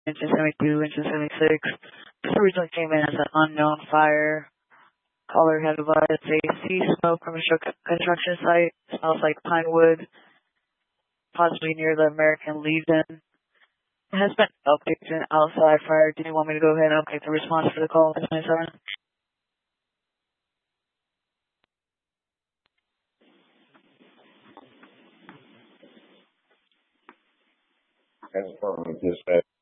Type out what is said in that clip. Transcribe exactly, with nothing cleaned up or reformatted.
engine seventy-two, engine seventy-six. This originally came in as an unknown fire. Caller had advised a sea smoke from a construction site. Smells like pine wood, possibly near the American Legion. It has been updated an outside fire. Do you want me to go ahead and update the response for the call? twenty-seven? Confirm dispatch.